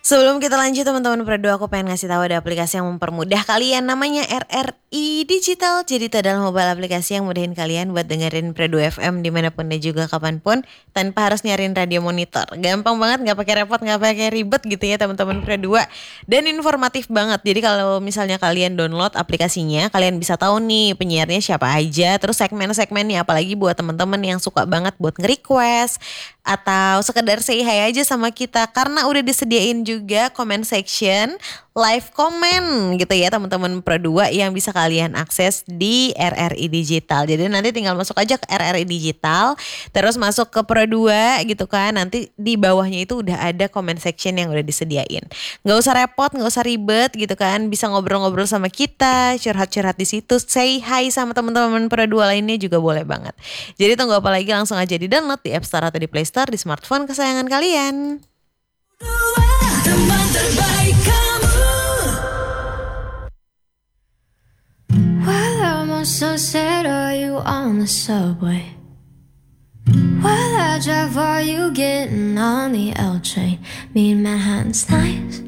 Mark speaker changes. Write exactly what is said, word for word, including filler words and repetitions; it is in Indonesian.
Speaker 1: Sebelum kita lanjut teman-teman Pro2, aku pengen ngasih tahu ada aplikasi yang mempermudah kalian, namanya R R I Digital. Jadi itu adalah mobile aplikasi yang mudahin kalian buat dengerin Pro2 F M dimanapun dan juga kapanpun tanpa harus nyariin radio monitor. Gampang banget, nggak pakai repot, nggak pakai ribet gitu ya teman-teman Pro2. Dan informatif banget. Jadi kalau misalnya kalian download aplikasinya, kalian bisa tahu nih penyiarnya siapa aja, terus segmen-segmennya, apalagi buat teman-teman yang suka banget buat nge-request atau sekedar say hi aja sama kita, karena udah disediain juga comment section, live comment gitu ya teman-teman Pro2 yang bisa kalian akses di R R I Digital. Jadi nanti tinggal masuk aja ke R R I Digital, terus masuk ke Pro2gitu kan. Nanti di bawahnya itu udah ada comment section yang udah disediain. Nggak usah repot, nggak usah ribet gitu kan. Bisa ngobrol-ngobrol sama kita, curhat-curhat di situ, say hi sama teman-teman Pro2 lainnya juga boleh banget. Jadi tunggu apa lagi, langsung aja di download di App Store atau di Play Store di smartphone kesayangan kalian.
Speaker 2: Teman terbaik kamu. While I'm on Sunset, are you on the subway? While I drive, are you getting on the L train? Me and Manhattan's nice,